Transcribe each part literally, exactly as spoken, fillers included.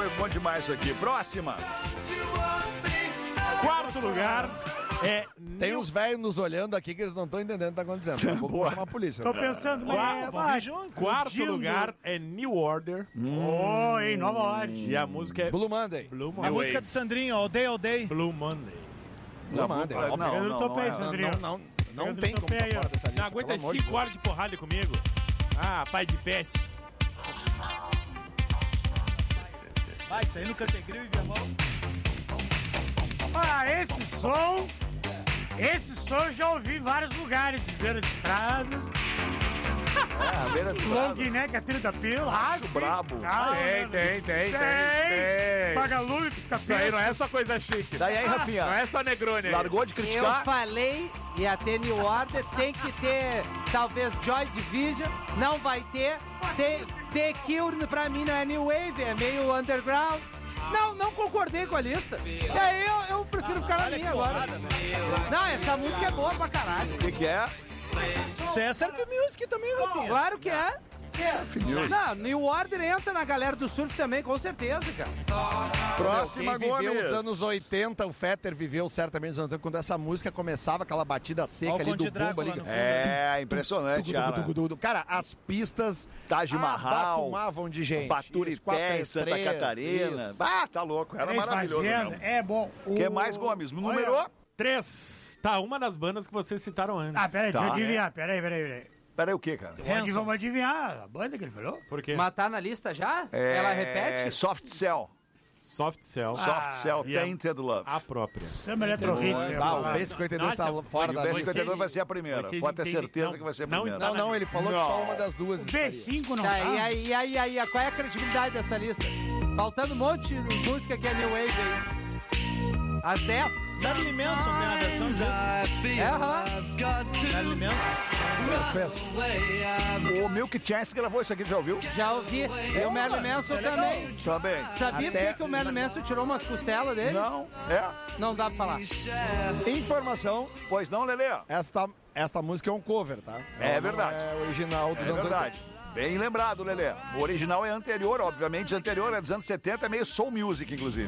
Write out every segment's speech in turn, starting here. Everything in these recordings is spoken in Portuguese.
foi bom demais isso aqui. Próxima. Quarto lugar é... Tem uns velhos nos olhando aqui que eles não estão entendendo o que tá acontecendo. Vou chamar a polícia. Tô pensando, Quarto, é, vai, junto. Quarto lugar é New Order. Hum. Oi, Nova Ordem. E a música é Blue Monday. Blue Monday. A música do Sandrinho, All Day, All Day. Blue Monday. Blue Monday. Não, não, Eu não tô não, não, pensando, é. Sandrinho. Não, não, não Eu tem não como tô tá bem, fora ó. dessa lista. Não aguenta pelo amor de cinco Deus. horas de porrada comigo. Ah, pai de pet. Vai, isso aí no Cantegril e Viamão. Ah, esse som... Esse som eu já ouvi em vários lugares. De beira de estrada. É, a beira de Long estrada. Neck, a trilha da pila. Ah, sim. brabo. Ah, Tem, mano. tem, tem, tem, tem. Pagalume, pisca Isso aí não é só coisa chique. Daí aí, Rafinha, Não é só Negroni aí. largou de Eu criticar? falei, ia ter New Order, tem que ter talvez Joy Division, não vai ter. The, The Cure pra mim não é New Wave, é meio underground. Não, não concordei com a lista. E aí eu, eu prefiro ficar na minha agora. Não, essa música é boa pra caralho. O que, que é? Isso aí é surf music também, Rafinha. Claro que é. Não, New Order entra na galera do surf também, com certeza, cara. Próxima, Quem viveu Gomes. os anos oitenta, o Fetter viveu certamente os anos oitenta, quando essa música começava, aquela batida seca Olha o ali Conde do Drácula bumbo ali. no fundo. É, impressionante, cara. Tugu, tugu, tugu, tugu. Cara, as pistas Taj Mahal, abatumavam de gente. Baturité, Isso, Santa quatro três, Catarina. isso. Ah, tá louco. Era Três maravilhoso Fazenda, mesmo. é bom. O que mais, Gomes? Número? Olha. Três. Tá, uma das bandas que vocês citaram antes. Ah, peraí, Tá. deixa eu adivinhar. Peraí, peraí, peraí. Peraí, o que, cara? Pode, vamos adivinhar a banda que ele falou? Por quê? Mas tá na lista já? É, Ela repete? Soft Cell. Soft Cell. Soft Cell, e a- Tainted Love. A própria. Samba Eletro Hits. eu ia Ah, o falar. B cinquenta e dois tá Nossa, fora O da B lista. cinquenta e dois vai ser a primeira. Vocês Pode ter entendem- certeza não, que vai ser a não primeira. está Não, não, ele falou que só Não. uma das duas O estaria. B cinco não Tá, tá? e aí, e aí, e aí, qual é a credibilidade dessa lista? Faltando um monte de música que é New Wave aí. As dez? Marilyn Manson tem uma versão disso. É, aham. Marilyn Manson. O Milk Chance gravou isso aqui, já ouviu? Já ouvi. E o Marilyn Manson também. Também. Sabia por Até- que que o Marilyn Manson tirou umas costelas dele? Não? É? Não dá pra falar. Informação, Pois não, Lelê? esta, esta música é um cover, tá? É Ela não verdade. É original dos É anos verdade. Bem lembrado, Lelê. O original é anterior, obviamente. Anterior é dos anos setenta, é meio soul music, inclusive.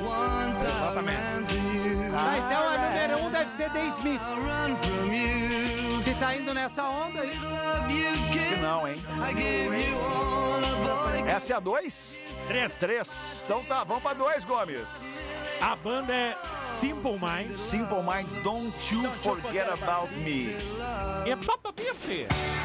Tá, então a número um deve ser The Smiths. Se tá indo nessa onda aí. Que não, hein? Essa é a dois? Três. Três. Então tá, vamos pra dois, Gomes. A banda é Simple Minds. Simple Minds, Don't You Forget About Me. E Papa Biff.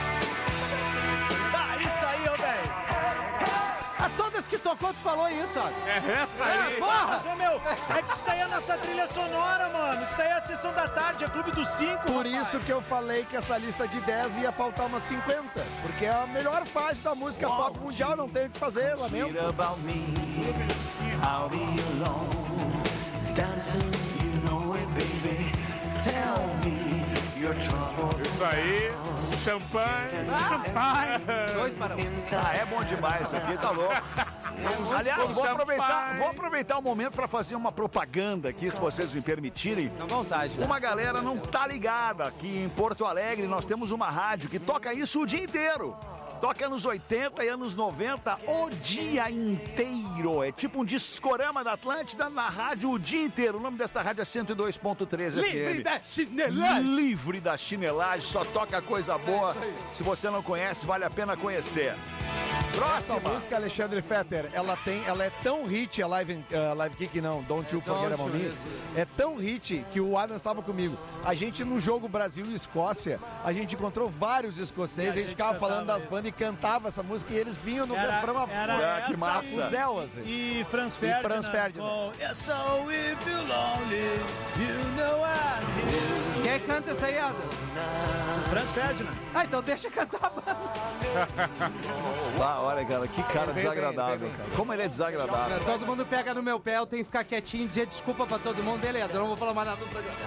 Ah, isso aí, ô velho. A todas que tocou, tu falou isso, ó. É essa É, aí. porra! Mas, ô, meu, é que isso daí é a nossa trilha sonora, mano. Isso daí é a sessão da tarde, é Clube dos Cinco. Por rapaz. isso que eu falei que essa lista de dez ia faltar umas cinquenta. Porque é a melhor fase da música pop mundial, não tem o que fazer, lamento. About me, I'll be alone. Dancing, you know it, baby. Tell me your troubles. Isso aí. Champanhe. Dois para um. Ah, é bom demais isso aqui, tá louco. Aliás, vou aproveitar, vou aproveitar o momento para fazer uma propaganda aqui, se vocês me permitirem. À vontade. Uma galera não tá ligada aqui em Porto Alegre, nós temos uma rádio que toca isso o dia inteiro. Toca anos oitenta e anos noventa o dia inteiro. É tipo um discorama da Atlântida na rádio o dia inteiro. O nome desta rádio é cento e dois ponto três F M. Livre da chinelagem. Livre da chinelagem, só toca coisa boa. Se você não conhece, vale a pena conhecer. Essa Próxima. música, Alexandre Fetter, ela tem, ela é tão hit, a Live, uh, live Kick não, Don't You Forget Don't About you, Me, é tão hit que o Adam estava comigo. A gente no jogo Brasil e Escócia, a gente encontrou vários escoceses, a gente, gente ficava cantava falando das isso. bandas e cantava essa música e eles vinham no Era, refrão a era Ah, que essa massa. o Zéu, assim. E Franz E Ferdinand. Franz Ferdinand. com Yes, so if you're lonely, you know I'm here. Quem canta essa aí, Adam? Franz Ferdinand. Ah, então deixa cantar a banda. Ah, olha, cara, que cara Vem, desagradável, vem, vem, cara. Como ele é desagradável. Todo mundo pega no meu pé, eu tenho que ficar quietinho e dizer desculpa pra todo mundo. Beleza, eu não vou falar mais nada do programa.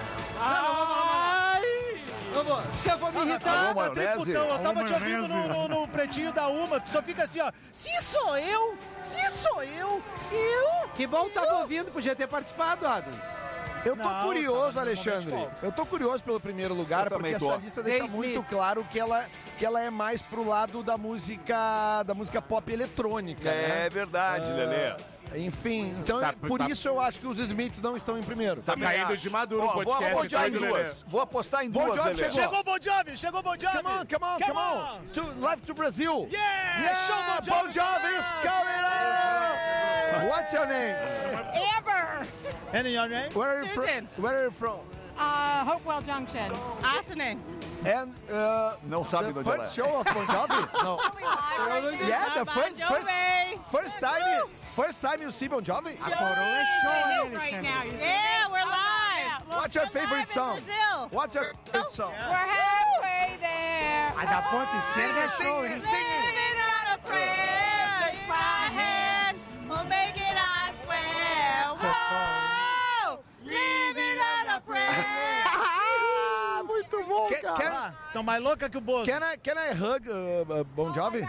Ai! Não vou, porque eu vou me Alô, irritar. maionese? Triputão, eu tava Ô, te ouvindo no, maionese. no, no pretinho da Uma, tu só fica assim, ó. Se sou eu, se sou eu, eu. Que bom que tava ouvindo, podia ter participado, Adam. Eu tô Não, curioso, tá, Alexandre. normalmente Eu tô curioso pelo primeiro lugar, Eu porque também tô. essa lista deixa Dave muito Smith. claro que ela, que ela é mais pro lado da música da música pop eletrônica, né? É verdade, Lelê. Enfim, então Tá- por tá- isso eu acho que os Smiths não estão em primeiro. Tá caindo de maduro o Ó, vou, podcast. vou apostar tá, em do Lelê? duas. Vou apostar em Bon duas, Jovi Lelê. chegou. Chegou o Bon Jovi, chegou o Bon Jovi. Come on, come on, come, on. To, live to Brazil. Yeah, Yeah, show Bon Jovi. Bon Jovi is coming up. What's your name? Amber. And your name? Where are you from? Susan. Where are you from? Uh, Hopewell Junction. Asaning. And uh, Não sabe the de onde ela first é. show of Bon Jovi? No. Yeah, the first first first time first time you see Bon Jovi? A coroa é show right now. Yeah, we're live. What's your favorite song? Brazil. What's your favorite song? We're halfway there. A da Ponte Serra é show, hein? Living on a prayer. Take my hand. We'll make it, I swear. Whoa. Living on a prayer. Muito bom, Can, cara. can, Estão mais louca que o Bozo. can I can I hug uh, uh, Bon Jovi?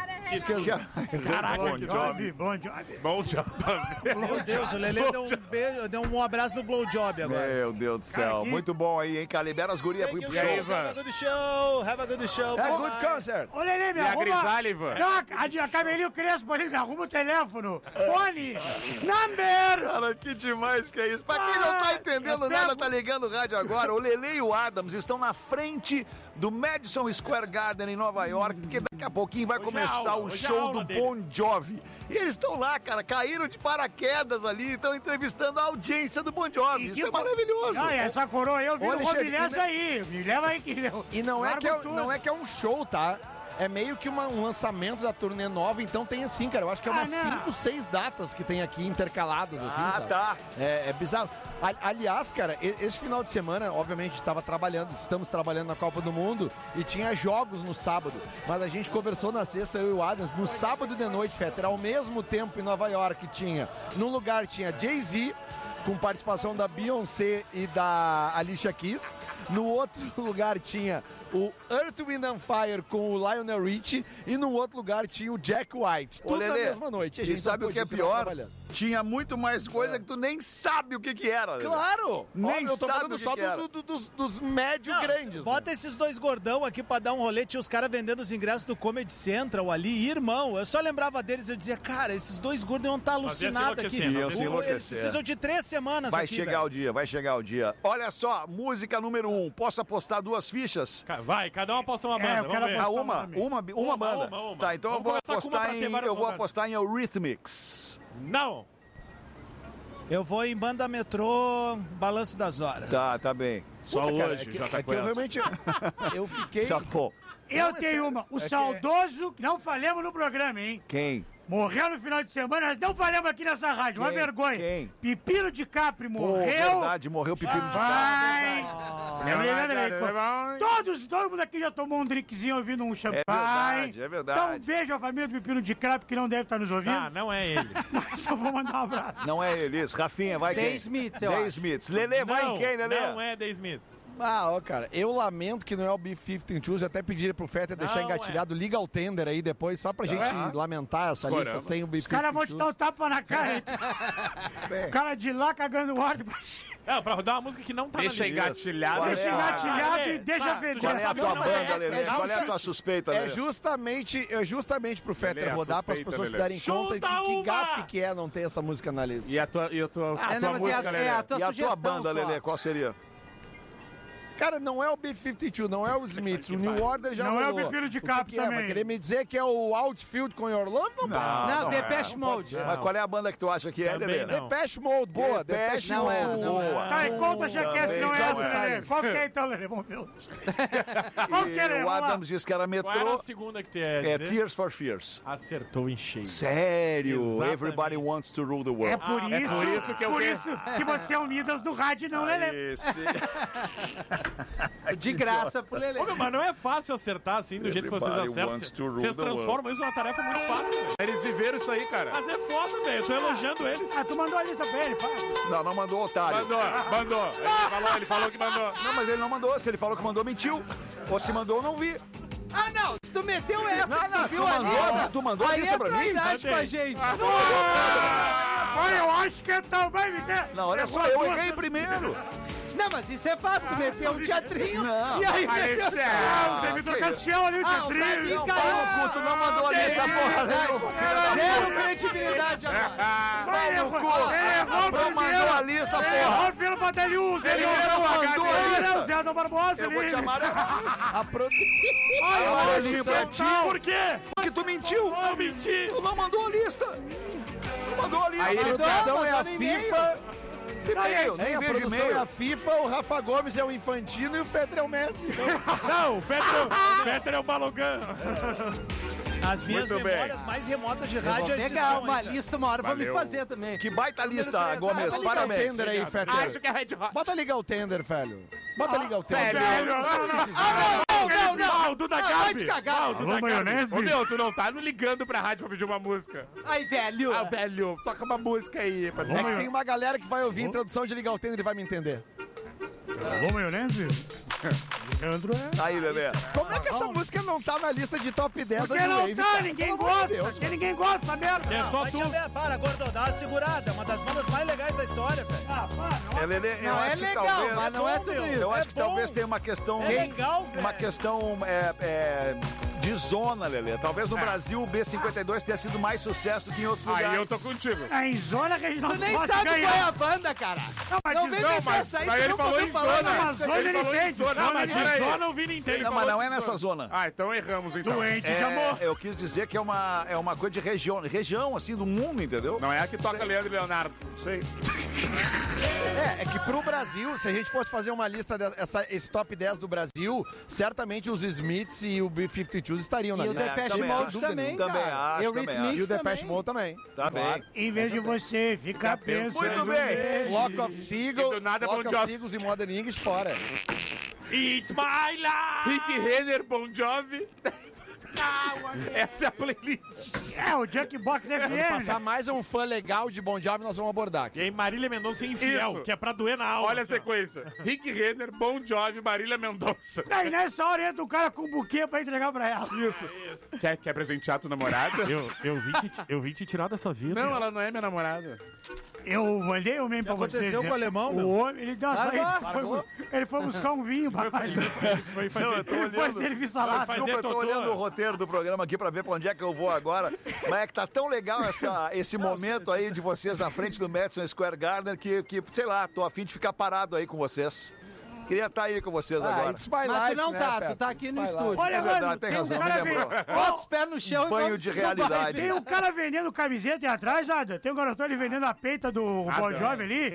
Caraca, Bon que Jovi, Bon Jovi. Bom job. Meu Deus, o Lelê deu um beijo, deu um abraço no blowjob agora. Meu Deus do céu. Cara, que- Muito bom aí, hein, cara? Libera as gurias pro Thank pro you, E aí, show. show. Have a good show. Have a good show. É Bye, good bye. concert. Ô, Lelê, me E a arruma... grisalha, Ivan? Não, a, a Cabelinho Crespo ali, me arruma o telefone. Fone. Number. Cara, que demais que é isso. Pra quem não tá Ah, entendendo eu nada, pego- tá ligando o rádio agora. O Lelê e o Adams estão na frente do Madison Square Garden em Nova York, porque daqui a pouquinho vai Hoje é começar aula, o hoje é show aula do deles. Bon Jovi. E eles estão lá, cara, caíram de paraquedas ali, estão entrevistando a audiência do Bon Jovi. E Isso que- é maravilhoso. Ah, essa coroa eu vi Ô, no Alexandre, Robilés e não- aí. Me leva aí que eu... E não é largo que é, tudo. não é que é um show, tá? É meio que uma- um lançamento da turnê nova, então tem assim, cara. Eu acho que é Ah, umas não. cinco, seis datas que tem aqui intercaladas, assim. Ah, sabe? tá. É, é bizarro. A- Aliás, cara, e- esse final de semana, obviamente, estava trabalhando, estamos trabalhando na Copa do Mundo e tinha jogos no sábado. Mas a gente conversou na sexta, eu e o Adams, no sábado de noite, Fetter, ao mesmo tempo em Nova York tinha, num lugar tinha Jay-Z, com participação da Beyoncé e da Alicia Keys. No outro lugar tinha o Earth, Wind and Fire com o Lionel Richie. E no outro lugar tinha o Jack White. Ô, Tudo na Lelê, mesma noite. A e gente sabe não o que é pôde ficar pior? trabalhando. Tinha muito mais coisa que tu nem sabe o que que era. Lelê. Claro! Nem Ó, eu tô sabe falando o que só que era. do- do- dos, dos médio Não, grandes. Bota né? esses dois gordão aqui pra dar um rolê. Tinha os caras vendendo os ingressos do Comedy Central ali. Irmão, eu só lembrava deles. Eu dizia, cara, esses dois gordos iam estar Nós ia se alucinados aqui. enlouquecer, nós ia se O- enlouquecer. Eles precisam de três semanas Vai aqui, chegar velho. o dia, vai chegar o dia. Olha só, música número um. Posso apostar duas fichas? Ca- Vai, cada um aposta uma É, banda, eu vamos quero ver. Ah, apostar uma, também. uma, uma, Uma, banda. uma, uma. Tá, então eu Vamos vou começar com uma apostar pra ter em, várias eu vou rodadas. apostar em Eurythmics. Não! Eu vou em Banda Metrô, Balanço das Horas. Tá, tá bem. Só Puta, cara, hoje, é que, já tá é que eu realmente eu fiquei. Tá bom. Eu Não, é tenho sério. uma. O É que- saudoso, não falemos no programa, hein? Quem? Morreu no final de semana, nós não falamos aqui nessa rádio, uma Quem? vergonha. Quem? Pepino de Capri Pô, morreu. verdade, morreu o pepino de Vai! carne. Lembrei, lembrei. Todos, todo mundo aqui já tomou um drinkzinho ouvindo um champanhe. verdade, é verdade. Então, um beijo à família do Pepino de Capri, que não deve estar nos ouvindo. Ah, não é ele. Mas eu vou mandar um abraço. Não é Elis. Rafinha, vai Dave quem? Smith, eu Dave acho. Smith. Lelê, vai não, em quem, Lelê? não é Dave Smith. Ah, ó, cara, eu lamento que não é o B cinquenta e dois, até pediria pro Fetter deixar Não, engatilhado, liga o tender aí depois, só pra gente lamentar essa lista Escorama. sem o B Os caras vão te dar um cinquenta e dois. tapa na cara. hein? O cara de lá cagando o ar de baixo. Não, pra rodar uma música que não tá Deixa na lista. engatilhado. Qual é Deixa a- engatilhado Ah, e deixa tá, feliz. Qual é a tua Não, banda, é- Lelê? é- Qual é a tua suspeita, É Lelê? justamente, é justamente pro Fetter Lelê, rodar, para as suspeita, pessoas se Lelê. darem conta Chuta que, que uma! gafe que é não ter essa música na lista. E a tua, e a tua, a É, tua não, mas é música, a, Lelê? é a tua E a sugestão tua banda, só. Lelê, qual seria? Cara, não é o B cinquenta e dois, não é o Smiths, o New Order já Não é o rolou. Pepino de O que Capri que é? Vai também. querer me dizer que é o Outfield com Your Love? Não, pá. Não, não Depeche é, Mode. não. Mas qual é a banda que tu acha que é, Também Lelê? não. Depeche Mode, boa. Depeche Depeche Não é, Mode. não é. Tá, e conta já que essa não é Também, essa, John Lelê. Silence. Qual que é então, Lelê? Vamos ver. Vamos E querer, o vamos lá. Adams disse que era Qual era metrô. a segunda que tu ia É dizer? Tears for Fears. Acertou em cheio. Sério? Exatamente. Everybody wants to rule the É world. por Ah, é isso, por isso que eu por quero- isso que você é o Midas do rádio, não, Lelê. Esse... De graça pro Lelê. Ô, meu, mas não é fácil acertar assim, do jeito que vocês Everybody acertam. wants to rule Vocês the transformam isso numa tarefa muito fácil, velho. Eles viveram isso aí, cara. Mas é foda, velho. Eu tô elogiando eles. Ah, tu mandou a lista pra ele, fala. Não, não mandou, otário. Mandou, mandou. Ele falou, ele falou que mandou. Não, mas ele não mandou. Se ele falou que mandou, mentiu. Ou se mandou, eu não vi. Ah, não! Se tu meteu essa, Não, não, tu viu tu a mandou, lista, tu mandou a aí lista é pra mim? trairagem com a Mandei. gente. Olha, eu acho acha que é tão bem, me der? Não, olha só, eu errei primeiro. Não, mas isso é fácil, tu meteu um teatrinho. Não. E aí, Aí, meteu... Zé. Ah, teve trocação ali, o Ah, o teatrinho. Braguinha Não, caiu. pau no cu, tu não mandou a lista, porra. né, meu filho da Zero puta? credibilidade agora. Vai, Pau no cu. errou Não mandou a lista, Ele porra. errou pelo Badelius. Ele errou. não mandou a Ele é o lista. Zé do Barbosa. Eu vou ali. te amar. A produ... Olha, Amarelinho pra ti. Por quê? Porque tu mentiu. Eu menti. Tu não mandou a lista. Tu mandou a lista. A produção é a mandou no e-mail. FIFA. E-mail, Nem nem a vejo produção é e-mail. a FIFA, o Rafa Gomes é o Infantino e o Fetter é o Messi. Não, o Peter, o Peter é o Balogan. As minhas Muito bem. memórias mais remotas de Eu vou rádio é esse pegar som uma aí, cara. lista uma hora pra me Valeu. fazer também. Que baita lista, três. Gomes. Ah, Parabéns. Tender aí, Acho Fetter. que é Red Hot. Bota ligar o tender, velho. Bota ligar o tender. Velho. Não, não, não. Ah, não, não, não, Ah, não. o Duda Ah, vai Garbi. te cagar. Ah, o Duda Alô, Garbi. maionese? Ô, meu, tu não tá ligando pra rádio pra pedir uma música. Aí, velho. Ah, velho, toca uma música aí. Pra... É que tem uma galera que vai ouvir a introdução de ligar o tender e vai me entender. Alô, maionese? Leandro é... Aí, bebê. Como é que essa música não tá na lista de top dez Porque da New não Wave, tá, cara? ninguém Pelo amor de gosta. Deus, Porque ninguém gosta da merda. É só Vai tu. te ver, para, gordo, dá uma segurada. Uma das bandas mais legais da história, velho. Ah, para. É, Lelê, eu Não, acho é que legal, talvez... mas não é tudo meu. isso. Eu acho É que bom. talvez tenha uma questão... É legal, velho. Uma questão é, é, de zona, Lelê. Talvez no Brasil o B cinquenta e dois tenha sido mais sucesso do que em outros lugares. Aí eu tô contigo. É em zona que a gente não Tu nem pode sabe ganhar. qual é a banda, cara. Não, mas Não de vem zona, meter mas- essa aí, mas tu ele nunca falou ouviu em falar zona, na mas música zona dele. ele falou em tem, zona, zona mas ele peraí. Só não vi Nintendo. Não, mas não é nessa zona. Ah, então erramos, então. Doente de É, amor. eu quis dizer que é uma, é uma coisa de região, região, assim, do mundo, entendeu? Não é a que toca Leandro e Leonardo. sei. É, é que pro Brasil, se a gente fosse fazer uma lista dessa, esse top dez do Brasil, certamente os Smiths e o B cinquenta e dois estariam na E o lista. Depeche também Mode acho. também, Também cara. acho, E o também Rhythmix E o Depeche também. Mode também. Tá bem. Em vez de você ficar pensando... Muito bem. nele. Flock of E Seagulls, do nada Flock Bon of Jovi. Seagulls e Modern English fora. It's my life. Rick Renner, Bon Jovi. Essa é a playlist. É, o Junkbox F Quando M. passar mais um fã legal de Bon Jovi, nós vamos abordar E aqui. aí Marília Mendonça infiel, Isso. que é pra doer na alma. Olha a assim, ó. sequência. Rick Renner, Bon Jovi, Marília Mendonça. Aí nessa hora entra o cara com um buquê pra entregar pra ela. Isso. Quer, quer presentear tua namorada? Eu, eu, vim te, eu vim te tirar dessa vida. Não, ela não é minha namorada. Eu mandei o meme pra vocês. aconteceu né? com o alemão, meu? O homem, ele deu uma Largou, saída. largou. Foi- Ele foi buscar um vinho, papai. Foi fazer, Não, eu tô Ele foi olhando. servir Não, salada. fazer desculpa, eu tô totô. olhando o roteiro do programa aqui pra ver pra onde é que eu vou agora. Mas é que tá tão legal essa, esse momento aí de vocês na frente do Madison Square Garden que, que, sei lá, tô a fim de ficar parado aí com vocês. Queria estar aí com vocês Ah, agora. it's my Mas tu life, não né, tá, Fetter? tu tá aqui It's no my estúdio. life. Olha, É verdade, mano, tem tem um razão, cara me lembrou. vendo- Bota os pés no chão Banho e vamos de no realidade. baile. Tem um cara vendendo camiseta aí atrás, Ada. Tem um garoto ali vendendo a peita do Bon Jovi ali.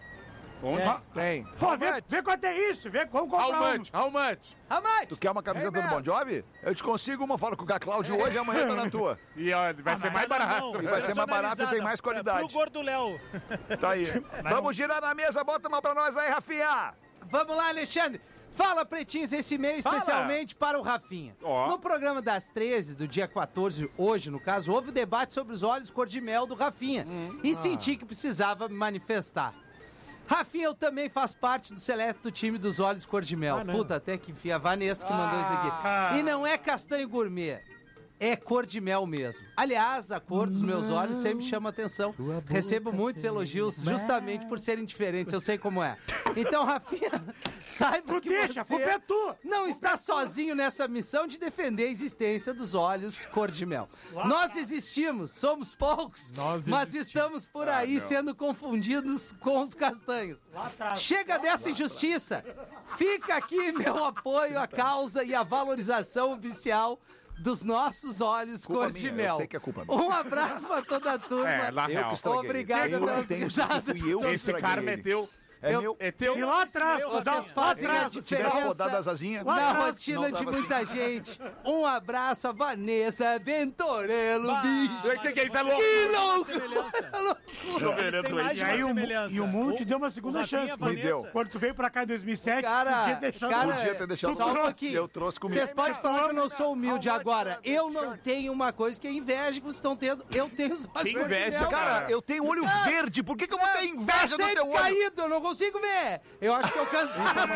Onde? Tem. Pô, vê, vê quanto é isso. Vê, vamos How comprar um. much? How much? Ah, mas... Tu quer uma camiseta Hey, do man. Bon Jovi? Eu te consigo uma, falo com o Cláudio hoje e amanhã tá na tua. E ó, vai ser mais barato. E vai ser mais barato e tem mais qualidade. Pro gordo Léo. Tá aí. Vamos girar na mesa, bota uma pra nós aí, Rafinha. Vamos lá, Alexandre. Fala, pretinhos, esse e-mail Fala. especialmente para o Rafinha. Ó. No programa das treze, do dia quatorze, hoje no caso, houve o debate sobre os olhos cor de mel do Rafinha. Hum. E senti que precisava me manifestar. Rafinha, eu também faço parte do seleto time dos olhos cor de mel. Puta, até que enfim, a Vanessa que mandou isso aqui. E não é castanho gourmet. É cor de mel mesmo. Aliás, a cor dos meus olhos sempre chama atenção. Recebo muitos elogios justamente por serem diferentes. Eu sei como é. Então, Rafinha, saiba Tu que deixa, a culpa é você tua. não está sozinho nessa missão de defender a existência dos olhos cor de mel. Nós existimos, somos poucos, Nós mas existimos. estamos por aí sendo confundidos com os castanhos. Chega dessa injustiça. Fica aqui meu apoio à causa e à valorização oficial dos nossos olhos Culpa cor de minha, eu mel. sei que é culpa minha. Um abraço pra toda a turma. É, na Eu que real. estraguei. Obrigado eu pelas tenho, risadas. fui eu que Esse estraguei cara ele. meteu. É Eu- meu. É teu. E lá atrás, tu dá Vocês fazem a Se tivesse rodado diferença as asinhas. Lá na atrás, rotina não de dava muita gente. Um abraço a Vanessa Ventorello, bicho. O que, que é isso? É louco? Que louco! Semelhança. loucura! Eles têm mais E de uma aí o, mu- semelhança. e o mundo O- te deu uma segunda o Rafinha, chance. a Vanessa. Me deu. Quando tu veio pra cá em dois mil e sete, Cara, podia deixar cara, Podia ter deixado só um tudo. pouquinho. Eu trouxe comigo. Vocês podem falar que eu não sou humilde agora. Eu não tenho uma coisa que é inveja que vocês estão tendo. Eu tenho os olhos Que cor de inveja, mel. Cara, eu tenho olho Ah. verde. Por que, que eu vou ter inveja tá do sempre teu olho? caído, eu não consigo ver. Eu acho que eu cansado.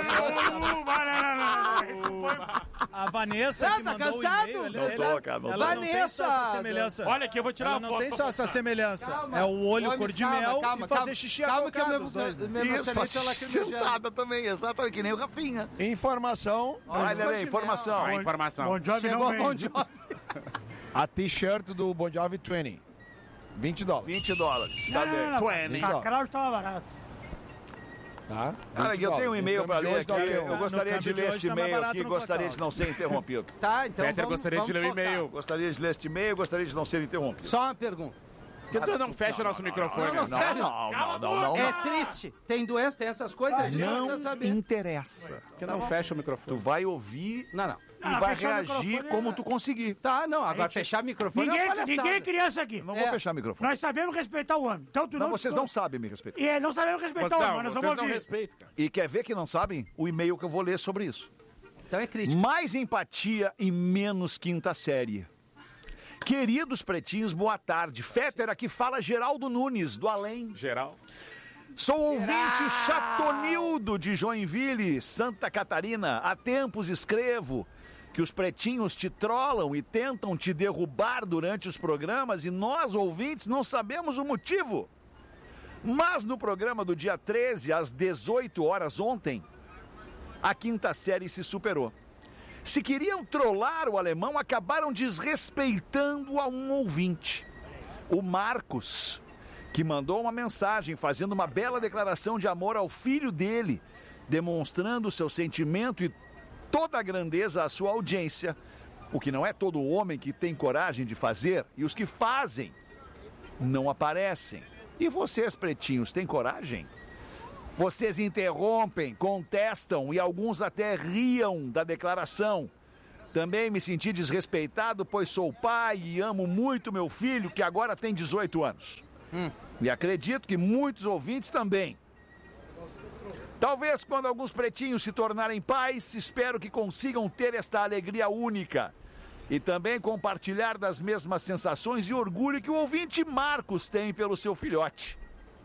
A Vanessa Ah, que tá mandou cansado? o e-mail. Não ela- tô, cara, não ela tô. não tem só essa Vanessa, semelhança. Olha aqui, eu vou tirar Ela uma não foto. tem só essa semelhança. calma. É o olho Gomes, cor de calma, mel calma, e fazer calma. xixi Calma que eu acocado, me os dois, né? me Isso, emocionei faz pela lacrimejando. sentada também, exatamente, que nem o Rafinha. Informação, Vai, Lelê, informação. A informação. Bon Jovi Chegou não a vem. Bon Jovi. a t-shirt do Bon Jovi vinte. vinte dólares. vinte dólares. Não, Tá não, bem. não, vinte. não. A Kraut tava barato. Tá? Cara, vinte eu tenho um dólares. e-mail No pra câmbio de ler hoje aqui. tá o quê? Eu No gostaria de câmbio de ler hoje esse tá mais e-mail barato aqui. no Gostaria de Cacau. não ser interrompido. Tá, então Peter vamos, gostaria de vamos ler o focar. e-mail. Gostaria de ler este e-mail. Gostaria de não ser interrompido. Só uma pergunta. Por que tu não fecha o nosso microfone? Não, não, sério. Não, não, não, não. É triste. Tem doença, tem essas coisas, a gente não precisa Não saber. interessa. Por que não fecha o microfone? Tu vai ouvir Não, não. e Ah, vai fechar o reagir microfone como é- tu conseguir. Tá, não, agora fechar o microfone é uma Ninguém, palhaçada. ninguém é criança aqui. Não É. vou fechar o microfone. Nós sabemos respeitar o homem. Então tu Não, não... vocês não sabem me respeitar. E não sabemos respeitar o homem, Não, mas nós vocês vamos não ouvir. respeitam, cara. E quer ver que não sabem? O e-mail que eu vou ler sobre isso. Então é crítica. Mais empatia e menos quinta série. Queridos pretinhos, boa tarde. Féter aqui fala Geraldo Nunes, do Além. Geral. Sou ouvinte chatonildo de Joinville, Santa Catarina. Há tempos escrevo que os pretinhos te trollam e tentam te derrubar durante os programas e nós, ouvintes, não sabemos o motivo. Mas no programa do dia treze, às dezoito horas ontem, a quinta série se superou. Se queriam trollar o alemão, acabaram desrespeitando a um ouvinte, o Marcos, que mandou uma mensagem fazendo uma bela declaração de amor ao filho dele, demonstrando seu sentimento e toda a grandeza à sua audiência, o que não é todo homem que tem coragem de fazer, e os que fazem não aparecem. E vocês, pretinhos, têm coragem? Vocês interrompem, contestam e alguns até riam da declaração. Também me senti desrespeitado, pois sou pai e amo muito meu filho, que agora tem dezoito anos. Hum. E acredito que muitos ouvintes também. Talvez quando alguns pretinhos se tornarem pais, espero que consigam ter esta alegria única. E também compartilhar das mesmas sensações e orgulho que o ouvinte Marcos tem pelo seu filhote.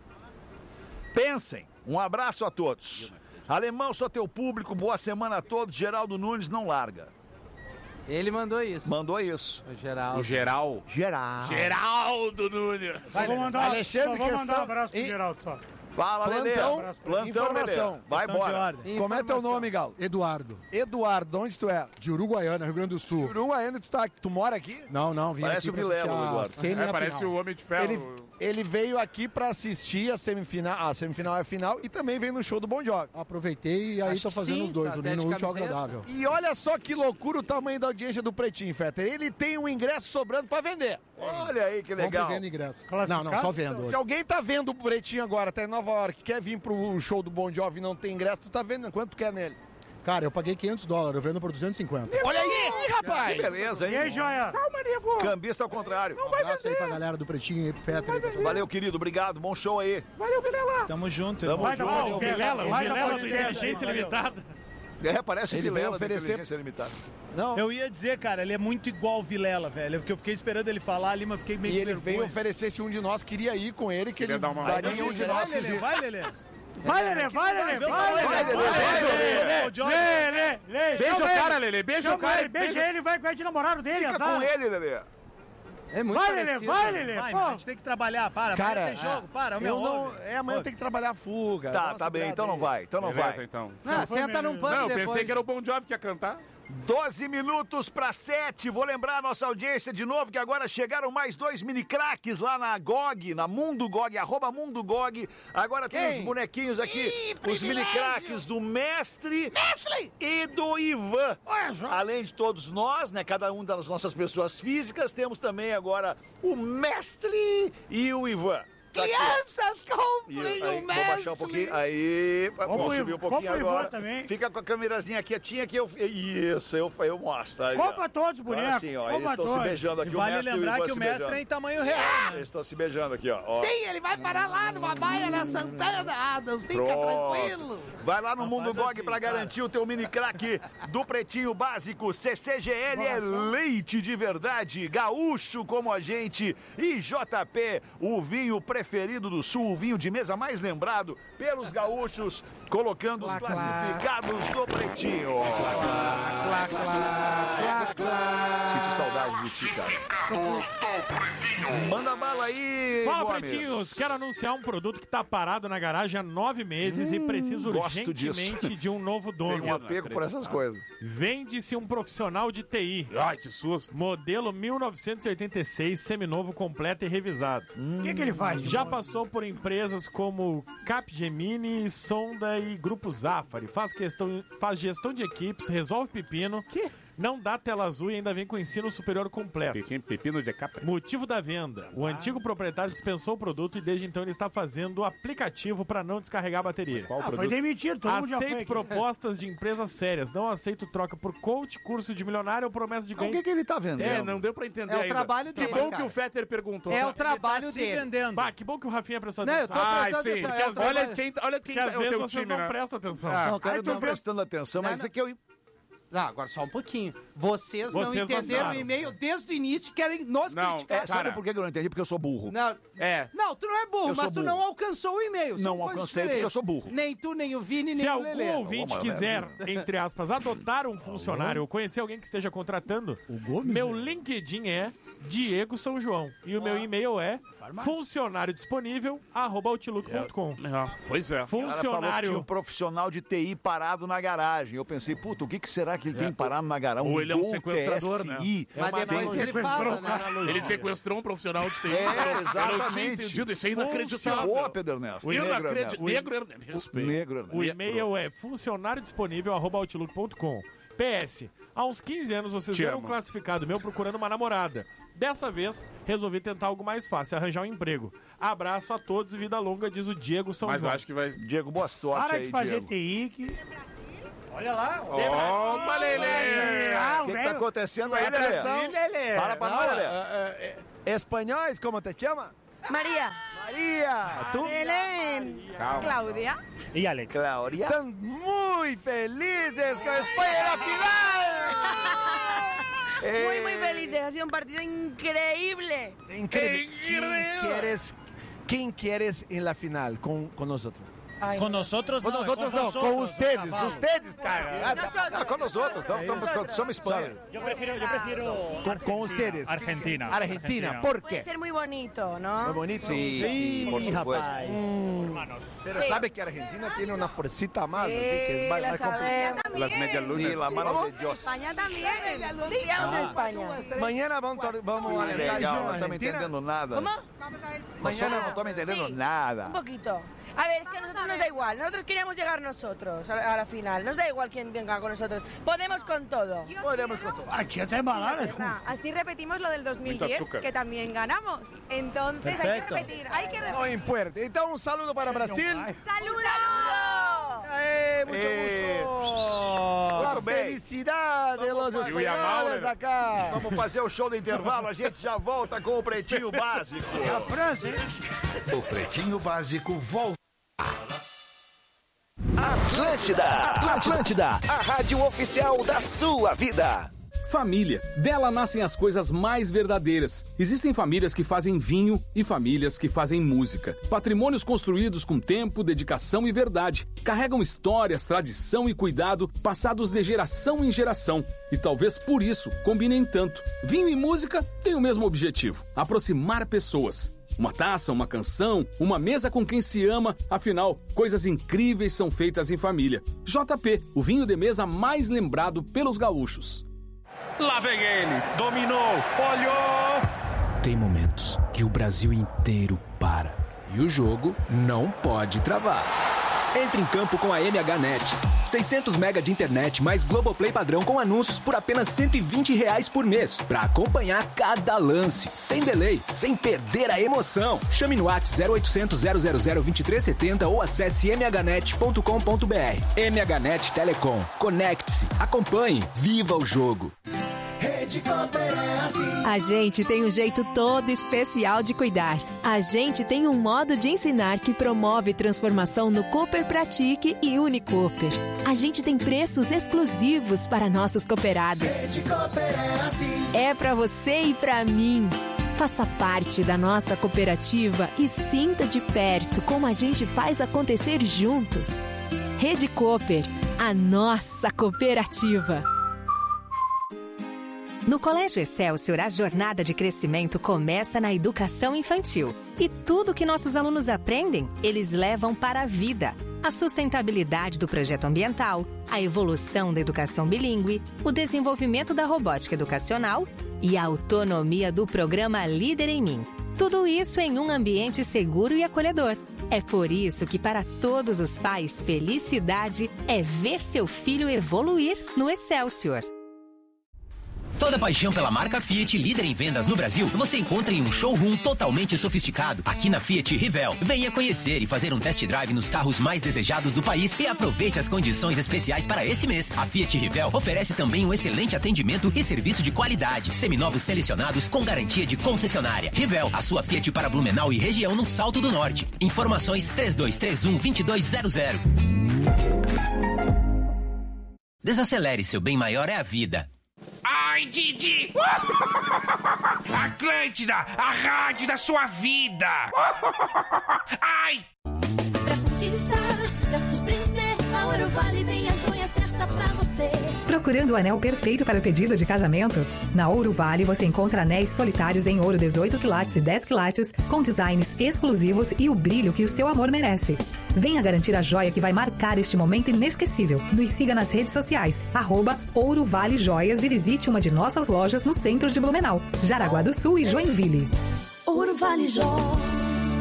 Pensem. Um abraço a todos. Alemão, só teu público, boa semana a todos. Geraldo Nunes não larga. Ele mandou isso. Mandou isso. O geral. O geral. Geral. Geraldo Nunes. Só vou mandar, Alexandre, só vou mandar questão- um abraço pro E- Geraldo só. Fala, Lelê. Plantão, Plantão, informação. Lelê. Vai Questão de embora. ordem. Como é teu nome, Galo? Eduardo, Eduardo, onde tu é? de Uruguaiana, Rio Grande do Sul. Uruguaiana, tu, tá, tu mora aqui? Não, não, vim Parece aqui o pra Vilela, assistir o a Eduardo. semi e É, a parece final. o Homem de Ferro. Ele, ele veio aqui pra assistir a semifinal, a semifinal é a final e também veio no show do Bon Jovi. Aproveitei e aí Acho tô que fazendo sim, os dois, tá unindo até o de útil ao camiseta. agradável. E olha só que loucura o tamanho da audiência do Pretinho, Fetter. Ele tem um ingresso sobrando pra vender. Olha aí que Compre legal. e venda ingresso. Classificado? Não, não, só vendo Se hoje. alguém tá vendo o Pretinho agora, tá em Nova York, quer vir pro show do Bon Jovi e não tem ingresso, tu tá vendo quanto tu quer nele? Cara, eu paguei quinhentos dólares, eu vendo por duzentos e cinquenta. Olha aí, rapaz! Que beleza, E aí, hein? joia? Cambista ao contrário. Um abraço aí pra galera do Pretinho aí, pro Fetter. aí, pra todo mundo. Valeu, querido. Obrigado. Bom show aí. Tamo junto, Tamo irmão. Vai dar junto. bom, Vilela, vai dar Vilela bom do de agência Inteligência valeu. Limitada. É, parece Ele Vilela veio do oferecer- Inteligência Limitada. Não, Eu ia dizer, cara, ele é muito igual o Vilela, velho. Porque eu fiquei esperando ele falar ali, mas fiquei meio e ele com veio vergonha. oferecer se um de nós queria ir com ele, que Queria ele dar uma- daria Eu um disse, de vai, nós Lelê, que vai, Lelê. Vai, Lelê, vai, Lelê, Vem, vai, Lelê. vai, Vai, Lelê. Lelê. Ô, Johnny. Lelê, Lelê. Beija chama o cara, ele. Lelê. Beija o Chama cara. ele, beija ele, vai, vai de namorado dele, Fica azar. com ele, Lelê. É muito Vai, Lelê, parecido. vai, Lelê. Vai, pô. mano, a gente tem que trabalhar, para. Cara, amanhã tem jogo, para, eu meu não, homem. é, amanhã tem que trabalhar a fuga. Tá, Nossa, tá bem. obrigado Então não aí. vai. Então não Beleza, vai. então. Não, senta num pub Não, eu depois. pensei que era o Bon Jovi que ia cantar. doze minutos para sete. Vou lembrar a nossa audiência de novo que agora chegaram mais dois mini craques lá na G O G, na Mundo G O G, arroba Mundo G O G. Agora tem Quem? os bonequinhos aqui, os mini craques do Mestre e do Ivan. Olha só. Além de todos nós, né, cada um das nossas pessoas físicas, temos também agora o Mestre e o Ivan. Tá aqui, ó. Crianças, E comprem aí, um vou baixar um pouquinho. Aí, vamos pro subir Ivan, um pouquinho compra o Ivan agora. também. Fica com a câmerazinha quietinha que eu. Isso, eu, eu mostro. Aí, ó. Compra todos, boneco. Agora sim, ó, eles Compra estão se todos. beijando E aqui. vale o mestre lembrar e o Ivan que o se mestre beijando. é em tamanho real, né? Eles estão se beijando aqui, ó. ó. Sim, ele vai parar lá numa baia na Santana Adams, fica Pronto. tranquilo. Vai lá no Mundo faz G O G assim, pra cara. garantir o teu mini craque do Pretinho Básico. C C G L é leite de verdade, gaúcho como a gente. E J P, o vinho preferido do Sul, o vinho de mesa mais lembrado pelos gaúchos, colocando os Clá, clá. classificados do Pretinho. Clá, clá. Senti saudade de ti, cara. Manda bala aí, Fala, Gomes. pretinhos. Quero anunciar um produto que tá parado na garagem há nove meses Hum, e preciso gosto urgentemente disso. de um novo dono. Tem um apego por essas coisas. Vende-se um profissional de T I. Ai, que susto. Modelo mil novecentos e oitenta e seis, seminovo, completo e revisado. O que, que ele faz? Já passou por empresas como Capgemini, Sonda e Grupo Zafari. Faz, questão, faz gestão de equipes, resolve pepino. Não dá tela azul e ainda vem com ensino superior completo. Pepino de capa. Motivo da venda. O antigo proprietário dispensou o produto e desde então ele está fazendo o aplicativo para não descarregar a bateria. Qual Ah, produto? foi demitido, todo mundo já foi Aceito aqui. propostas de empresas sérias. Não aceito troca por coach, curso de milionário ou promessa de O ganho. que, que ele tá vendendo? É, não deu pra entender É o ainda. trabalho dele, Que bom cara. que o Fetter perguntou. É o Ele trabalho tá se dele. vendendo. Bah, que bom que o Rafinha prestou Não, eu atenção. tô Ah, prestando sim. atenção. Porque É o olha trabalho- quem, olha quem Porque às tá, é o vezes teu vocês time, não né? prestam atenção. Ah. Não, cara, Aí eu tu tô vê- prestando atenção, mas Não, isso aqui eu... Ah, agora só um pouquinho. Vocês, não Vocês entenderam vazaram. o e-mail desde o início, querem nos Não, criticar. É, sabe Cara. por que eu não entendi? Porque eu sou burro. Não, É. não, tu não é burro, Eu sou mas tu burro. não alcançou o e-mail. Não São coisas alcancei porque diferentes. eu sou burro. Nem tu, nem o Vini, nem Se o algum Lelê. ouvinte Vamos, quiser, entre aspas, adotar um funcionário ou conhecer alguém que esteja contratando, meu LinkedIn é Diego São João. E o meu e-mail é funcionário disponível arroba outlook ponto com. Ah, pois é. O cara falou que tinha um Funcionário. profissional de T I parado na garagem. Eu pensei, puta, o que, que será que ele tem parado na garagem? Ou ele é um Gol sequestrador, né? T S I. Mas uma depois analogia. ele fala, né? Ele sequestrou um profissional de T I. É, Eu não tinha exatamente. entendido, isso é inacreditável. Boa, Pedro Ernesto. Eu não Negro acredito. Ernesto. Negro, Ernesto. Me respeita. Negro Ernesto. O e-mail é funcionário disponível arroba outlook ponto com. P S. Há uns quinze anos vocês Te viram um amo. classificado meu procurando uma namorada. Dessa vez, resolvi tentar algo mais fácil, arranjar um emprego. Abraço a todos e vida longa, diz o Diego São Mas João. acho que vai... Diego, boa sorte Para aí, de fazer Diego. T I que... Olha lá. Opa, Lelê! Ah, O que, que tá velho. acontecendo aí, Lelê? Lelê. Para pra Não, nós, é, Lelê. é, é, espanhóis, como te chama? María. Maria, tu Belén. Claudia. E Alex? Cláudia. estão muito felizes com a Espanha na final. Muy, muy felices. Ha sido un partido increíble. Increíble. ¿Quién quieres, quién quieres en la final con, con nosotros? Ay, Com nós outros Con não, é nosotros contra no, os con outros, ustedes, cavalo. ustedes, cara. nosotros. Ah, com nós outros, então, então, somos Espanha. Yo prefiero, yo prefiero Con, con ustedes. Argentina. Argentina, ¿por Puede qué? ser muy bonito, Muy ¿no? bonito. Sí, sí, por Sí, supuesto. rapaz. Hermanos. Pero Sí. sabe que Argentina tiene una fuercita más, así que es Sí, más, lo más complicado. sabemos. Las medias Sí, lunas. la mano de Dios. España también. Confiamos en España. Mañana vamos, a- vamos a alentar Legal, a não estamos Argentina. entendendo nada. ¿Cómo? Mañana no estamos entendendo Sí, nada. Un poquito. A ver, es que a nosotros nos da igual. Nosotros queremos llegar nosotros a la, a la final. Nos da igual quién venga con nosotros. Podemos con todo. Podemos con todo. Ah, chete embalada. Así repetimos lo del dos mil Mucho diez, azúcar. que también ganamos. Entonces Perfecto. hay que repetir, hay que No repetir. importa. Então, um saludo para Brasil. ¡Saludos! ¡Eh, mucho Eh, gusto! muito La bem. felicidade de los fazer- espanhóis acá. Vamos fazer o show do intervalo, a gente já volta com o Pretinho Básico. A França, hein? O Pretinho Básico volta. Atlântida, Atlântida, a rádio oficial da sua vida. Família. Dela nascem as coisas mais verdadeiras. Existem famílias que fazem vinho e famílias que fazem música. Patrimônios construídos com tempo, dedicação e verdade. Carregam histórias, tradição e cuidado passados de geração em geração. E talvez por isso combinem tanto. Vinho e música têm o mesmo objetivo: aproximar pessoas. Uma taça, uma canção, uma mesa com quem se ama. Afinal, coisas incríveis são feitas em família. J P, o vinho de mesa mais lembrado pelos gaúchos. Lá vem ele, dominou, olhou. Tem momentos que o Brasil inteiro para e o jogo não pode travar. Entre em campo com a M H Net. seiscentos mega de internet mais Globoplay padrão com anúncios por apenas cento e vinte reais por mês. Pra acompanhar cada lance, sem delay, sem perder a emoção. Chame no WhatsApp zero oitocentos, zero zero zero, vinte e três setenta ou acesse m h net ponto com ponto b r. M H Net Telecom. Conecte-se, acompanhe, viva o jogo. Rede Cooper é assim. A gente tem um jeito todo especial de cuidar. A gente tem um modo de ensinar que promove transformação no Cooper Pratique e Unicooper. A gente tem preços exclusivos para nossos cooperados. Rede Cooper é assim. É para você e para mim. Faça parte da nossa cooperativa e sinta de perto como a gente faz acontecer juntos. Rede Cooper, a nossa cooperativa. No Colégio Excelsior, a jornada de crescimento começa na educação infantil. E tudo que nossos alunos aprendem, eles levam para a vida. A sustentabilidade do projeto ambiental, a evolução da educação bilíngue, o desenvolvimento da robótica educacional e a autonomia do programa Líder em Mim. Tudo isso em um ambiente seguro e acolhedor. É por isso que, para todos os pais, felicidade é ver seu filho evoluir no Excelsior. Toda paixão pela marca Fiat, líder em vendas no Brasil, você encontra em um showroom totalmente sofisticado, aqui na Fiat Rivel. Venha conhecer e fazer um test drive nos carros mais desejados do país e aproveite as condições especiais para esse mês. A Fiat Rivel oferece também um excelente atendimento e serviço de qualidade. Seminovos selecionados com garantia de concessionária. Rivel, a sua Fiat para Blumenau e região no Salto do Norte. Informações três dois três um, dois dois zero zero. Desacelere, seu bem maior é a vida. Ai, Didi! Atlântida, a rádio da sua vida! Ai! Pra conquistar, pra surpreender, a Ouro Vale tem a joia certa pra você. Procurando o anel perfeito para o pedido de casamento? Na Ouro Vale você encontra anéis solitários em ouro dezoito quilates e dez quilates, com designs exclusivos e o brilho que o seu amor merece. Venha garantir a joia que vai marcar este momento inesquecível. Nos siga nas redes sociais, arroba Ouro Vale Joias, e visite uma de nossas lojas no centro de Blumenau, Jaraguá do Sul e Joinville. Ouro Vale Joias.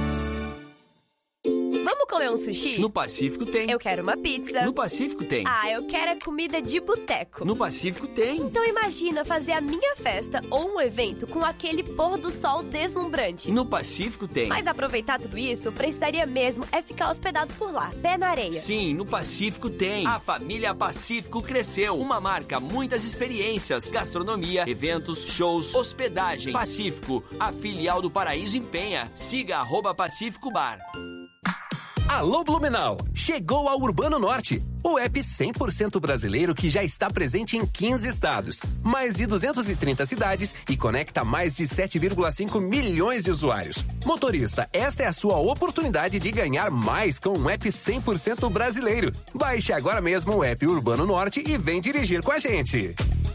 Vamos comer um sushi? No Pacífico tem. Eu quero uma pizza. No Pacífico tem. Ah, eu quero é comida de boteco. No Pacífico tem. Então imagina fazer a minha festa ou um evento com aquele pôr do sol deslumbrante. No Pacífico tem. Mas aproveitar tudo isso, precisaria mesmo é ficar hospedado por lá, pé na areia. Sim, no Pacífico tem. A família Pacífico cresceu. Uma marca, muitas experiências, gastronomia, eventos, shows, hospedagem. Pacífico, a filial do Paraíso em Penha. Siga arroba Pacífico Bar. Alô Blumenau, chegou ao Urbano Norte, o app cem por cento brasileiro que já está presente em quinze estados, mais de duzentas e trinta cidades e conecta mais de sete vírgula cinco milhões de usuários. Motorista, esta é a sua oportunidade de ganhar mais com um app cem por cento brasileiro. Baixe agora mesmo o app Urbano Norte e vem dirigir com a gente.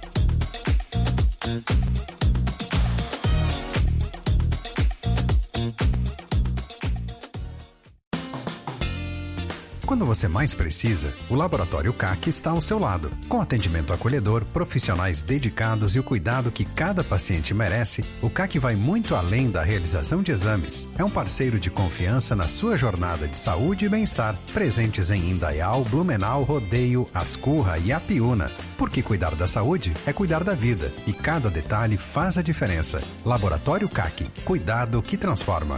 Quando você mais precisa, o Laboratório C A C está ao seu lado. Com atendimento acolhedor, profissionais dedicados e o cuidado que cada paciente merece, o C A C vai muito além da realização de exames. É um parceiro de confiança na sua jornada de saúde e bem-estar. Presentes em Indaial, Blumenau, Rodeio, Ascurra e Apiúna. Porque cuidar da saúde é cuidar da vida. E cada detalhe faz a diferença. Laboratório C A C. Cuidado que transforma.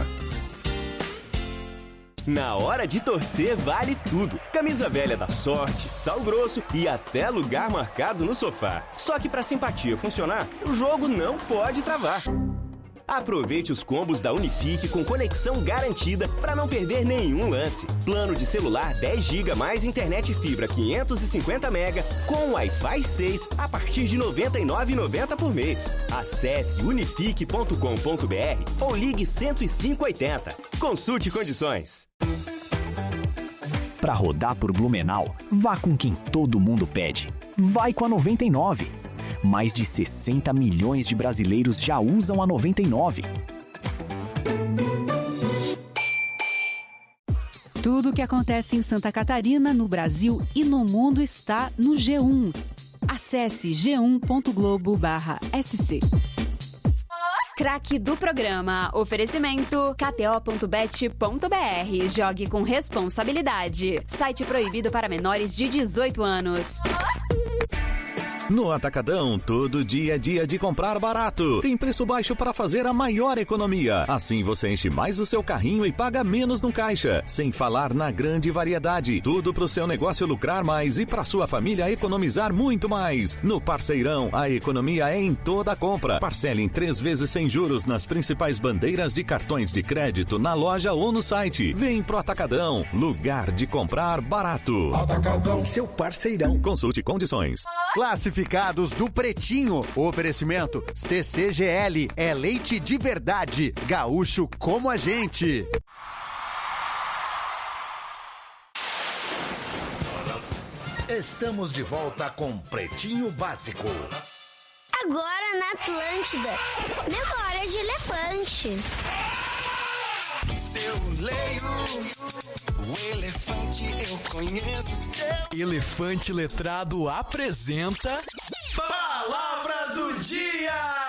Na hora de torcer, vale tudo. Camisa velha da Sorte, Sal Grosso e até lugar marcado no sofá. Só que para simpatia funcionar, o jogo não pode travar. Aproveite os combos da Unifique com conexão garantida para não perder nenhum lance. Plano de celular dez gigas mais internet fibra quinhentos e cinquenta mega com Wi-Fi seis a partir de noventa e nove reais e noventa centavos por mês. Acesse unifique ponto com ponto br ou ligue cento e cinco oitenta. Consulte condições. Para rodar por Blumenau, vá com quem todo mundo pede. Vai com a noventa e nove. Mais de sessenta milhões de brasileiros já usam a noventa e nove. Tudo o que acontece em Santa Catarina, no Brasil e no mundo está no G um. Acesse g um ponto globo barra s c. Craque do programa. Oferecimento k t o ponto bet ponto b r. Jogue com responsabilidade. Site proibido para menores de dezoito anos. No Atacadão, todo dia é dia de comprar barato. Tem preço baixo para fazer a maior economia. Assim você enche mais o seu carrinho e paga menos no caixa. Sem falar na grande variedade. Tudo para o seu negócio lucrar mais e para sua família economizar muito mais. No Parceirão, a economia é em toda a compra. Parcele em três vezes sem juros nas principais bandeiras de cartões de crédito na loja ou no site. Vem pro Atacadão, lugar de comprar barato. Atacadão, seu parceirão. Consulte condições. Classificados do Pretinho. Oferecimento C C G L. É leite de verdade. Gaúcho como a gente. Estamos de volta com Pretinho Básico. Agora na Atlântida, memória de elefante. Se eu leio o elefante, eu conheço seu. Elefante Letrado apresenta Palavra do Dia!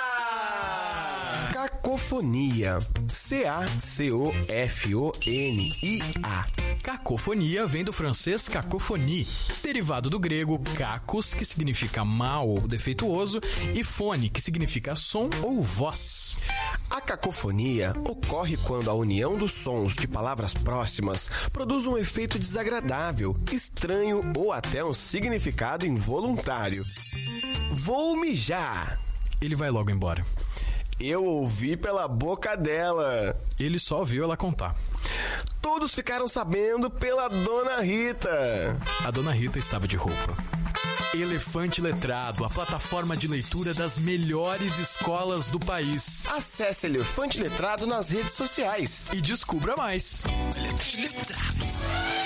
Cacofonia. C A C O F O N I A. Cacofonia vem do francês cacophonie, derivado do grego cacos, que significa mal ou defeituoso, e fone, que significa som ou voz. A cacofonia ocorre quando a união dos sons de palavras próximas produz um efeito desagradável, estranho ou até um significado involuntário. Vou mijar. Ele vai logo embora. Eu ouvi pela boca dela. Ele só ouviu ela contar. Todos ficaram sabendo pela Dona Rita. A Dona Rita estava de roupa. Elefante Letrado, a plataforma de leitura das melhores escolas do país. Acesse Elefante Letrado nas redes sociais e descubra mais. Elefante Letrado.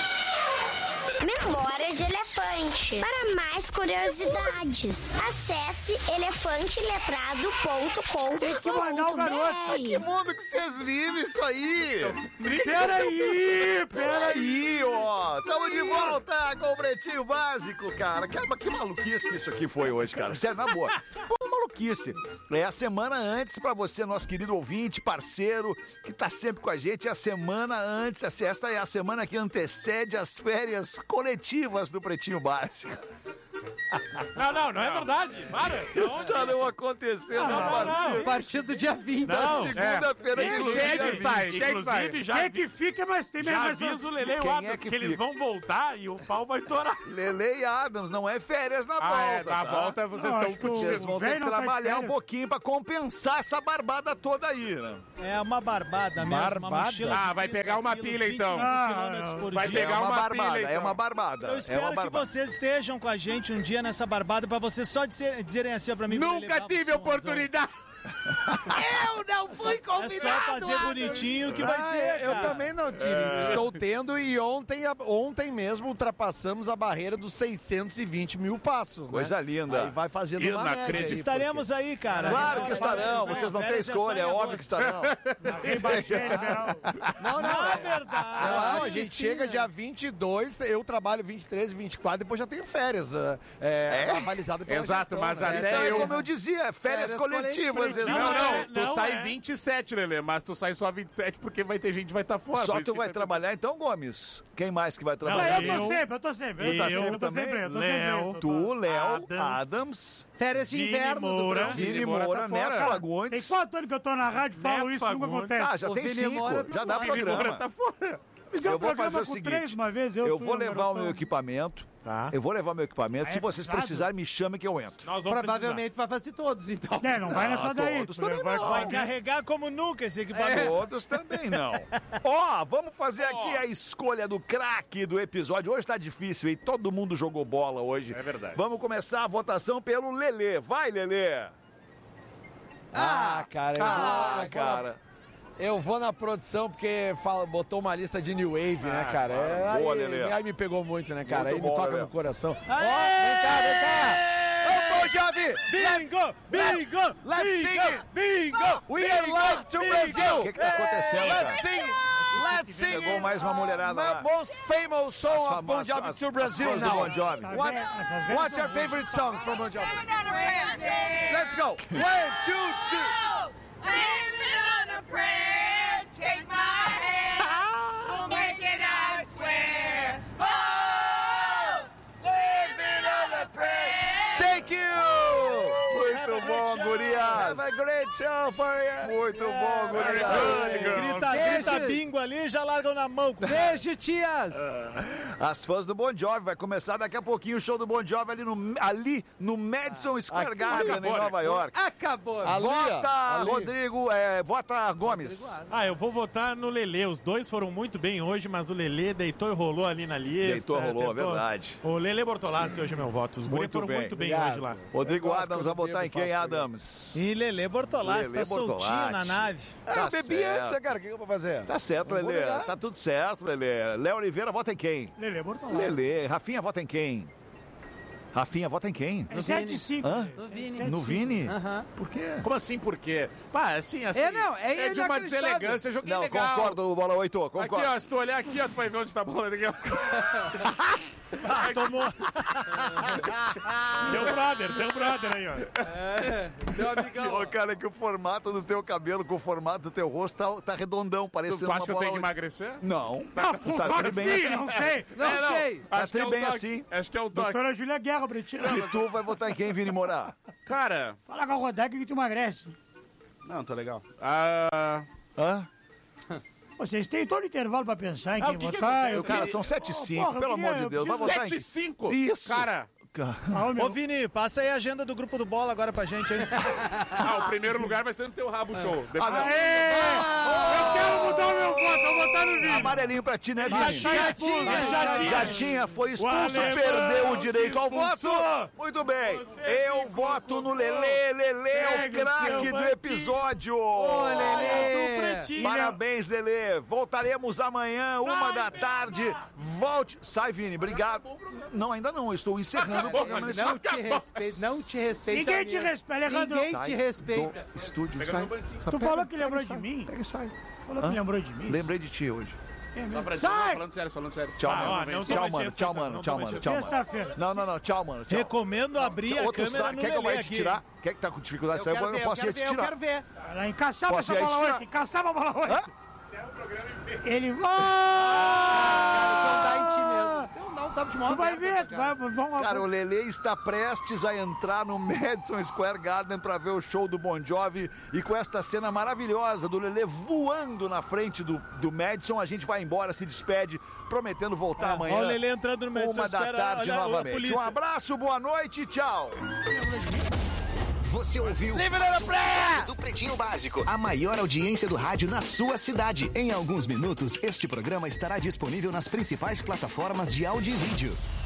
Memória de elefante. Para mais curiosidades, acesse elefante letrado ponto com ponto b r. Que mundo que vocês vivem isso aí? Peraí, peraí, ó. Tamo de volta com o Pretinho Básico, cara. Que, que maluquice que isso aqui foi hoje, cara. Sério, na boa. Foi uma maluquice. É a semana antes pra você, nosso querido ouvinte, parceiro, que tá sempre com a gente. É a semana antes. Esta é a semana que antecede as férias coletivas do Pretinho Básico. Não, não, não é verdade. Para. Estarão acontecendo não, a partir, a partir do dia vinte da segunda-feira. É. Inclusive, quem que sai? Quem que sai? Já, quem que fica, mas tem mesmo. Já avisa o Lele e o Adams é que, que eles vão voltar e o pau vai torar. Lele e Adams, não é férias na ah, volta. É, na tá? volta vocês não, estão Vocês vão ter que trabalhar um pouquinho pra compensar essa barbada toda aí, né? É uma barbada mesmo. Barbada? Uma ah, vai pegar uma pilha então. Ah, vai pegar uma, uma pilha, barbada, então. É uma barbada. Eu espero é uma que barbada. vocês estejam com a gente um dia nessa barbada pra vocês só dizer, dizerem assim pra mim. Nunca tive oportunidade. Eu não fui convidado! É só fazer Adams. Bonitinho que vai ah, ser, Eu cara. também não tive. É. Estou tendo e ontem, ontem mesmo ultrapassamos a barreira dos seiscentos e vinte mil passos, Coisa né? linda. Aí vai fazendo uma média aí, estaremos porque... aí, cara. Claro que estarão. Vocês não têm escolha, é óbvio que estarão. Não, não, é verdade. Não, a gente chega dia vinte e dois, eu trabalho vinte e três e vinte e quatro, depois já tenho férias. É, é? avalizado pela Exato, gestão, mas né? até então, eu... como eu dizia, férias, férias coletivas. Não, não, não, tu não sai é. vinte e sete, Lelê, mas tu sai só vinte e sete porque vai ter gente que vai estar tá fora. Só tu vai trabalhar vai... então, Gomes? Quem mais que vai trabalhar? Não, eu tô sempre, eu tô sempre. Tu tá eu, sempre eu tô também? sempre, eu tô Léo, sempre. tu, Léo, Adams, Adams. Férias de inverno Vini Moura, do Vini Moura, tá Neto Fagundes. Tem quatro anos que eu tô na rádio e falo isso, nunca acontece. Ah, já o tem Vini cinco, Moura já dá fora. programa. Vini Moura tá fora. Eu vou fazer o seguinte, vez, eu, eu vou levar o meu equipamento, tá. eu vou levar o meu equipamento, ah, se é vocês pesado? precisarem, me chamem que eu entro. Provavelmente vai fazer todos, então. É, não vai nessa ah, daí. Todos também vai, não. vai carregar como nunca esse equipamento. É. Todos também não. Ó, oh, vamos fazer oh. aqui a escolha do craque do episódio. Hoje tá difícil, hein? Todo mundo jogou bola hoje. É verdade. Vamos começar a votação pelo Lelê. Vai, Lelê! Ah, cara, eu ah, vou, cara. Eu vou na produção porque fala, botou uma lista de New Wave, ah, né, cara? Claro. É, Boa, aí, Lelê. aí me pegou muito, né, cara? Muito aí bom, me toca Lelê. no coração. Ó, oh, vem cá, vem cá! Ô, Bon Jovi! Bingo! Bingo! Let's bingo, sing it! Bingo! We are live to Brazil! O que que tá acontecendo, cara? Let's sing it! Let's sing Chegou mais uma mulherada My lá. most famous song As of Bon Jovi as, to Brazil as now. Bon Jovi. What, what's your favorite song from Bon Jovi? Let's go! One, two, three! Living on a prayer, take my hand, we'll make it, I swear. Oh, living on a prayer. Thank you! Muito bom, gurias! Have a great show for you! Muito bom, gurias! Grita, grita bingo ali e já largam na mão. Beijo, tias! As fãs do Bon Jovi, vai começar daqui a pouquinho o show do Bon Jovi ali no, ali no Madison Square Garden, em Nova York. Acabou! Vota, ali. Rodrigo, é, vota Gomes. Ah, eu vou votar no Lelê. Os dois foram muito bem hoje, mas o Lelê deitou e rolou ali na lista. Deitou e rolou, tentou... verdade. O Lelê Bortolassi hoje é meu voto. Os dois foram bem. muito bem Obrigado. hoje lá. Rodrigo Adams vai votar em quem, Adams? E Lelê Bortolassi, Lelê tá soltinho Bortolatti. na nave. Ah, Tá eu bebi certo. antes, né, cara? O que eu vou fazer? Tá certo, Não vou Lelê. negar. Tá tudo certo, Lelê. Léo Oliveira vota em quem? Lelê Bortolassi. Lelê. Rafinha vota em quem? Rafinha, vota em quem? É sete cinco. Hã? No Vini. No Vini? Aham. Por quê? Como assim, por quê? Pá, assim, assim. É, não, é de uma inacreditável. deselegância, eu joguei Não, legal. concordo, Bola oito, concordo. Aqui, ó, se tu olhar aqui, ó, tu vai ver onde tá a bola. Aqui, ó. Ah, tomou. Teu brother, teu brother aí, ó. É, teu amigão. Ô, cara, que o formato do teu cabelo com o formato do teu rosto tá, tá redondão, parecendo Tu acha uma que eu bola tenho que oito. emagrecer? Não. Não, Tu sabe claro tri bem sim, assim. não sei. Não, É, sei. Tá Acho que tri é o bem toque. assim. Acho que é o toque. Doutora Júlia Guerra, Pretinho. E tu vai votar em quem, Vini Morar? Cara... Fala com a Rodeca que tu emagrece. Não, tô legal. Ah... Hã? Vocês têm todo o intervalo pra pensar em Ah, quem o que que votar. acontece? eu Cara, queria- são sete e Oh, cinco, porra, eu pelo queria- amor de eu Deus. Vai preciso- votar em sete e cinco? Isso. Cara... Ah, meu- Ô, Vini, passa aí a agenda do grupo do Bola agora pra gente, hein? Ah, o primeiro lugar vai ser no teu rabo show. Ah, não. Aê! Eu quero mudar o meu voto, eu vou votar no Vini. Amarelinho pra ti, né, Vini? Já tinha, já tinha. Já tinha, foi expulso, O alemão perdeu o direito ao se voto. expulsou. Muito bem. Você Eu se voto no expulsou. Lelê. Lelê é o Pegue o craque seu do banquinho. episódio. Ô, Lelê. Parabéns, Lelê. Voltaremos amanhã, uma da tarde. Volte. Sai, Vini, obrigado. Não, ainda não. Eu estou encerrando o programa nesse Não te respeito, não te respeito. Ninguém te respeita, Alejandro. Ninguém Sai te respeita. do estúdio, sai. Só Tu pega, falou que pega lembrou e de sai. mim? Pega e sai. Falou Hã? que lembrou de mim? Lembrei de ti hoje. Só pra dizer, não, Sai! falando sério, falando sério. Tchau, Ah, mano. ó, não tchau, tô mano. mexendo, Tchau, cara, mano. não Tchau, tô mano. mexendo. Tchau, mano. Sexta-feira. Não, não, não. Tchau, mano. Tchau. Recomendo abrir a Ou tu câmera sabe, no quer que eu Lelê vá te aqui. tirar? Quer que tá com dificuldade? Eu Saiu, quero eu, ver, eu posso ir quero te ver, eu tirar. quero ver. Vai lá, encaçava Posso essa ir aí te bola tirar? oito, encaçava a bola oito. Hã? Ele vai... Não dá em ti mesmo. Não, não, dá de Tu vai ver, tu vai... Vamos Cara, o Lelê está prestes a entrar no Madison Square Garden para ver o show do Bon Jovi e com esta cena maravilhosa do Lelê voando na frente do, do Madison, a gente vai embora, se despede, prometendo voltar É, amanhã. ó o Lelê entrando no Madison Uma da Square, tarde olha a novamente. polícia. Um abraço, boa noite e tchau. Você ouviu Livre da praia! do Pretinho Básico, a maior audiência do rádio na sua cidade. Em alguns minutos, este programa estará disponível nas principais plataformas de áudio e vídeo.